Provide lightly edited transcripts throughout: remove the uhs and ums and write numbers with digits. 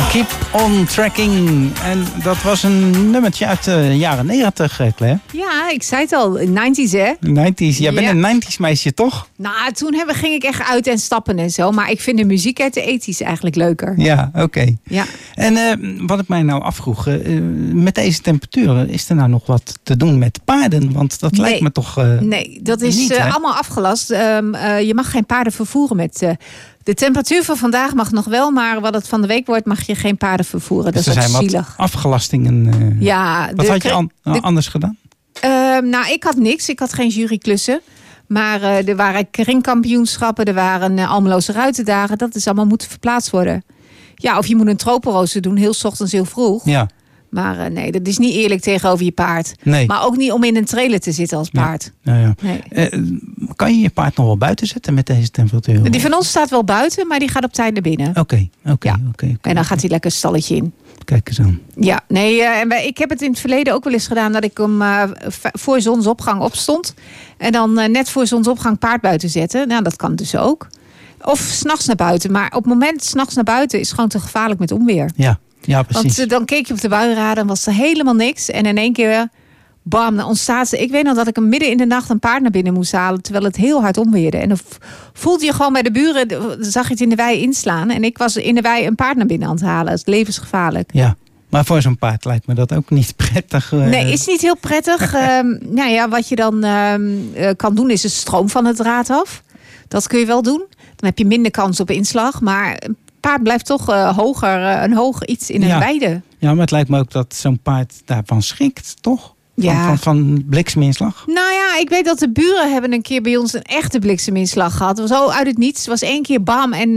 Keep on Tracking. En dat was een nummertje uit de jaren 90, Claire. Ja, ik zei het al. 90's, hè? 90's. Jij bent een 90's meisje, toch? Nou, toen ging ik echt uit en stappen en zo. Maar ik vind de muziek uit de 80's eigenlijk leuker. Ja, oké. Ja. En wat ik mij nou afvroeg, met deze temperaturen, is er nou nog wat te doen met paarden? Want dat lijkt me toch nee, dat is niet, allemaal afgelast. Je mag geen paarden vervoeren met... de temperatuur van vandaag mag nog wel, maar wat het van de week wordt, mag je geen paarden vervoeren. Dus dat is ook zielig. Wat afgelastingen. Wat had je anders gedaan? Nou, ik had niks. Ik had geen juryklussen. Maar er waren kringkampioenschappen, er waren Almeloze Ruitendagen. Dat is allemaal moeten verplaatst worden. Ja, of je moet een tropenrooster doen, heel 's ochtends heel vroeg. Ja. Maar nee, dat is niet eerlijk tegenover je paard. Nee. Maar ook niet om in een trailer te zitten als paard. Ja. Nee. Kan je je paard nog wel buiten zetten met deze temperatuur? Die van ons staat wel buiten, maar die gaat op tijd naar binnen. Oké. En dan gaat hij lekker een stalletje in. Kijk eens aan. Ja, nee, ik heb het in het verleden ook wel eens gedaan dat ik hem voor zonsopgang opstond. En dan net voor zonsopgang paard buiten zetten. Nou, dat kan dus ook. Of 's nachts naar buiten. Maar op het moment 's nachts naar buiten is gewoon te gevaarlijk met onweer. Ja, precies. Want dan keek je op de buienradar en was er helemaal niks. En in één keer, bam, dan ontstaat ze. Ik weet nog dat ik hem midden in de nacht een paard naar binnen moest halen, terwijl het heel hard onweerde. En dan voelde je gewoon bij de buren, zag je het in de wei inslaan. En ik was in de wei een paard naar binnen aan het halen. Dat is levensgevaarlijk. Ja, maar voor zo'n paard lijkt me dat ook niet prettig. Nee, is niet heel prettig. Nou ja, wat je dan kan doen is de stroom van het draad af. Dat kun je wel doen. Dan heb je minder kans op inslag. Maar een paard blijft toch een hoog iets in een weide. Ja, maar het lijkt me ook dat zo'n paard daarvan schrikt, toch? Van blikseminslag? Nou ja, ik weet dat de buren hebben een keer bij ons een echte blikseminslag gehad. Zo uit het niets. Het was 1 keer bam en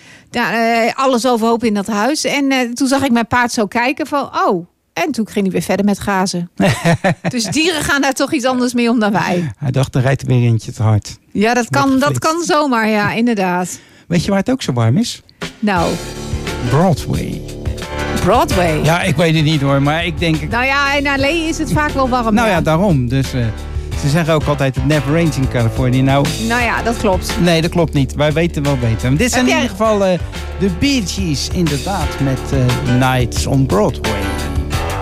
alles overhoop in dat huis. En toen zag ik mijn paard zo kijken van, oh. En toen ging hij weer verder met grazen. Dus dieren gaan daar toch iets anders mee om dan wij. Hij dacht, er rijdt er weer eentje te hard. Ja, dat kan zomaar, ja, inderdaad. Weet je waar het ook zo warm is? Nou. Broadway. Ja, ik weet het niet hoor, maar ik denk... Nou ja, in L.A. is het vaak wel warm. Nou ja, daarom. Dus ze zeggen ook altijd het never rains in California. Nou ja, dat klopt. Nee, dat klopt niet. Wij weten wel beter. Maar dit zijn in ieder geval de Bee Gees inderdaad met Nights on Broadway.